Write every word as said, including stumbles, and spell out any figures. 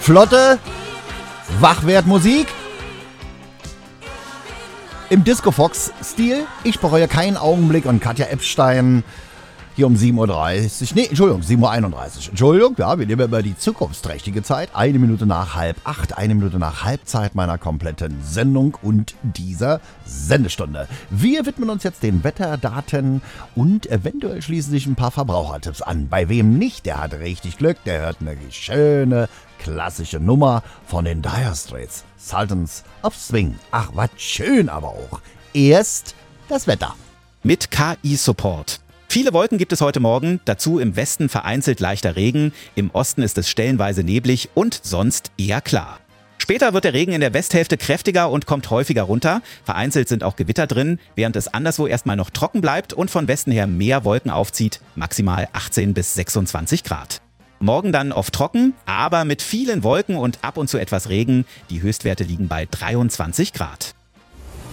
Flotte Wachwertmusik im Disco-Fox-Stil. Ich bereue keinen Augenblick und Katja Epstein hier um sieben Uhr dreißig. Nee, Entschuldigung, sieben Uhr einunddreißig. Entschuldigung, ja, wir nehmen über die zukunftsträchtige Zeit. Eine Minute nach halb acht, eine Minute nach Halbzeit meiner kompletten Sendung und dieser Sendestunde. Wir widmen uns jetzt den Wetterdaten und eventuell schließen sich ein paar Verbrauchertipps an. Bei wem nicht, der hat richtig Glück, der hört eine schöne, klassische Nummer von den Dire Straits. Sultans of Swing. Ach, was schön aber auch. Erst das Wetter. Mit K I-Support. Viele Wolken gibt es heute Morgen, dazu im Westen vereinzelt leichter Regen, im Osten ist es stellenweise neblig und sonst eher klar. Später wird der Regen in der Westhälfte kräftiger und kommt häufiger runter. Vereinzelt sind auch Gewitter drin, während es anderswo erstmal noch trocken bleibt und von Westen her mehr Wolken aufzieht, maximal achtzehn bis sechsundzwanzig Grad. Morgen dann oft trocken, aber mit vielen Wolken und ab und zu etwas Regen. Die Höchstwerte liegen bei dreiundzwanzig Grad.